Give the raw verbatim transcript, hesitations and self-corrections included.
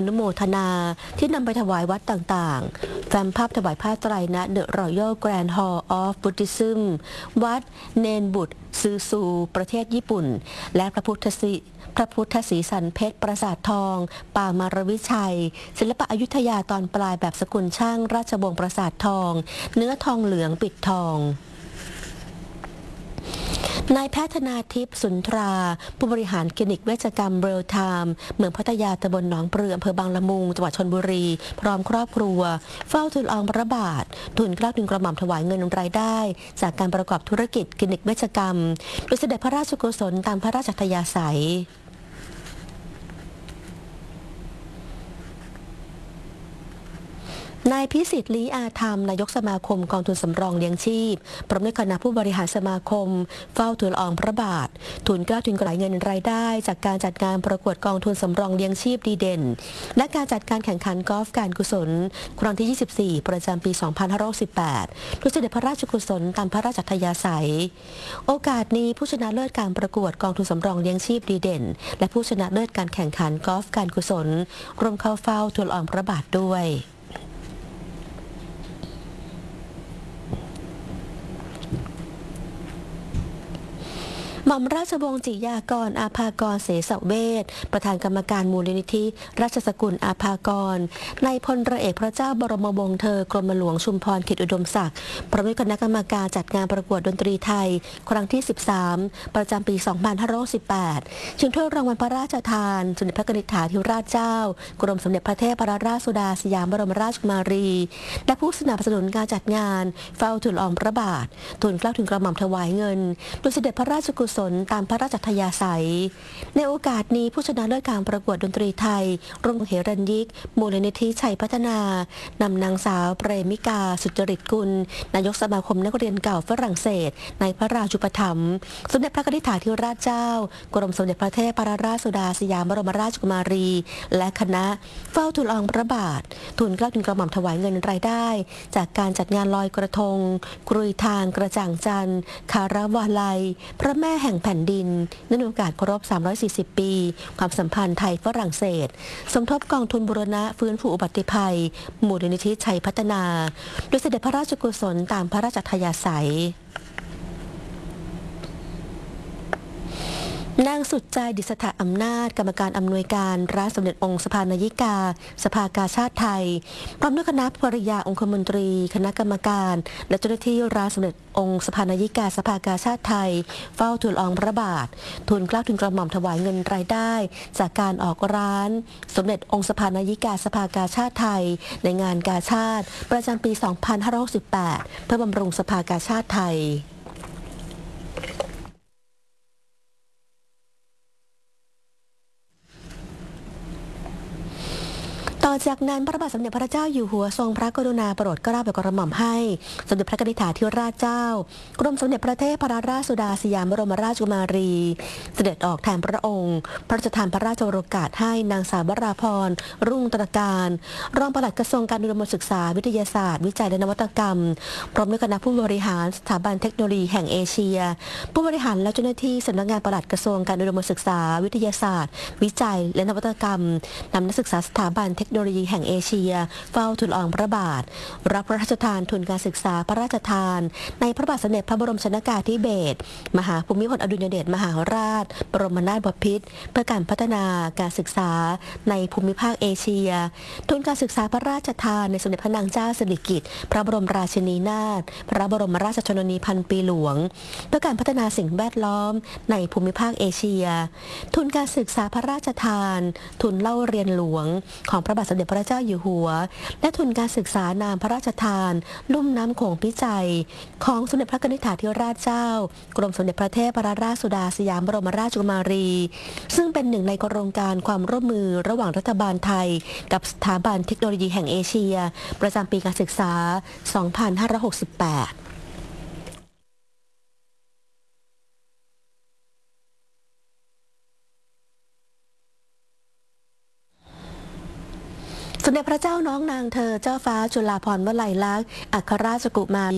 นุโมทนาที่นำไปถวายวัดต่างๆแฟ้มภาพถวายผ้าไตรณ The Royal Grand Hall of Buddhism วัดเนนบุตรซือซูประเทศญี่ปุ่นและพระพุทธศิพระพุทธศรีสันเพชรปราสาททองป่ามารวิชัยศิลปะอยุธยาตอนปลายแบบสกุลช่างราชวงศ์ปราสาททองเนื้อทองเหลืองปิดทองนายแพทย์ธนาทิพย์สุนทราผู้บริหารคลินิกเวชกรรมเบลไทม์เมืองพัทยาตำบลหนองปลืออำเภอบางละมุงจังหวัดชลบุรีพร้อมครอบครัวเฝ้าทูลละอองพระบาททูลเกล้าทูลกระหม่อมถวายเงินรายได้จากการประกอบธุรกิจคลินิกเวชกรรมโดยเสด็จพระราชกุศลตามพระราชอัธยาศัยนายพิสิทธิ์ลี้อาธรรมนายกสมาคมกองทุนสำรองเลี้ยงชีพพร้อมด้วยคณะผู้บริหารสมาคมเฝ้าทูลละอองพระบาททูลเกล้าทูลกระหม่อมเงินรายได้จากการจัดงานประกวดกองทุนสำรองเลี้ยงชีพดีเด่นและการจัดการแข่งขันกอล์ฟการกุศลครั้งที่ยี่สิบสี่ประจำปี สองพันห้าร้อยสิบแปด โดยเสด็จพระราชกุศลตามพระราชอัธยาศัยโอกาสนี้ผู้ชนะเลิศการประกวดกองทุนสำรองเลี้ยงชีพดีเด่นและผู้ชนะเลิศการแข่งขันกอล์ฟการกุศลร่วมเข้าเฝ้าทูลละอองพระบาทด้วยหม่อมราชวงศ์จิยากรอาภากรเสสเวชประธานกรรมการมูลนิธิราชสกุลอาภากรนายพลเรือเอกพระเจ้าบรมวงศ์เธอกรมหลวงชุมพรเขตอุดมศักดิ์พร้อมด้วยคณะกรรมการจัดงานประกวดดนตรีไทยครั้งที่ สิบสาม ประจำปี สองพันห้าร้อยสิบแปด ชิงถ้วยรางวัลพระราชทานสมเด็จพระนิธิถาธิราชเจ้ากรมสมเด็จพระเทพรัตนราชสุดาสยามบรมราชกุมารีและผู้สนับสนุนการจัดงานเฝ้าทูลละอองพระบาททูลเกล้าทูลกระหม่อมถวายเงินโดยเสด็จพระราชกุศลตามพระราชอัธยาศัยในโอกาสนี้ผู้ชนะเลิศการประกวดดนตรีไทยร่วมเหรัญยิกมูลนิธิชัยพัฒนานำนางสาวเปรมิกาสุจริตกุลนายกสมาคมนักเรียนเก่าฝรั่งเศสในพระราชูปถัมภ์สมเด็จพระนิธิถาธิราชเจ้ากรมสมเด็จพระเทพรัตนราชสุดาสยามบรมราชกุมารีและคณะเฝ้าทูลละอองพระบาททูลเกล้าทูลกระหม่อมถวายเงินรายได้จากการจัดงานลอยกระทงกรุยทางกระจ่างจันทร์คารวาลัยพระแม่แห่งแผ่นดินเนื่องในโอกาสครบสามร้อยสี่สิบปีความสัมพันธ์ไทยฝรั่งเศสสมทบกองทุนบูรณะฟื้นฟูอุบัติภัยมูลนิธิชัยพัฒนาโดยเสด็จพระราชกุศลตามพระราชอัธยาศัยนางสุดใจดิษฐอำนาจกรรมการอำนวยการร้านสมเด็จองค์สภานายิกาสภากาชาติไทยพร้อมด้วยคณะภริยาองคมนตรีคณะกรรมการและเจ้าหน้าที่ร้านสมเด็จองค์สภานายิกาสภากาชาติไทยเฝ้าทูลละอองพระบาททูลเกล้าทูลกระหม่อมถวายเงินรายได้จากการออกร้านสมเด็จองค์สภานายิกาสภากาชาติไทยในงานกาชาติประจำปี สองพันห้าร้อยสิบแปด เพื่อบำรุงสภากาชาติไทยต่อจากนั้นพระบาทสมเด็จพระเจ้าอยู่หัวทรงพระกรุณาโปรดเกล้าโปรดกระหม่อมให้สมเด็จพระนิธิถาธิราชเจ้ากรมสมเด็จพระเทพรัตนราชสุดาสยามบรมราชกุมารีเสด็จออกแทนพระองค์พระราชทานพระราชโองการให้นางสาววราพรรุ่งตระการรองปลัดกระทรวงการอุดมศึกษาวิทยาศาสตร์วิจัยและนวัตกรรมพร้อมด้วยคณะผู้บริหารสถาบันเทคโนโลยีแห่งเอเชียผู้บริหารและเจ้าหน้าที่สำนักงานปลัดกระทรวงการอุดมศึกษาวิทยาศาสตร์วิจัยและนวัตกรรมนำนักศึกษาสถาบันเทคโนโลยีแห่งเอเชียเฝ้าทูลละอองพระบาทรับพระราชทานทุนการศึกษาพระราชทานในพระบาทสมเด็จพระบรมชนกาธิเบศรมหาภูมิพลอดุลยเดชมหาราชบรมนาถบพิตรเพื่อการพัฒนาการศึกษาในภูมิภาคเอเชียทุนการศึกษาพระราชทานในสมเด็จพระนางเจ้าสิริกิติ์พระบรมราชินีนาถพระบรมราชชนนีพันปีหลวงเพื่อการพัฒนาสิ่งแวดล้อมในภูมิภาคเอเชียทุนการศึกษาพระราชทานทุนเล่าเรียนหลวงของพระบาทสมเด็จพระเจ้าอยู่หัวและทุนการศึกษานามพระราชทานลุ่มน้ำโขงพิจัยของสมเด็จพระนิธิถาธิราชเจ้ากรมสมเด็จพระเทพรัตนราชสุดาสยามบรมราชกุมารีซึ่งเป็นหนึ่งในโครงการความร่วมมือระหว่างรัฐบาลไทยกับสถาบันเทคโนโลยีแห่งเอเชียประจำปีการศึกษา สองพันห้าร้อยหกสิบแปดสมเด็จพระเจ้าน้องนางเธอเจ้าฟ้าจุฬาภรณ์วลัยลักษณ์อัครราชกุมารี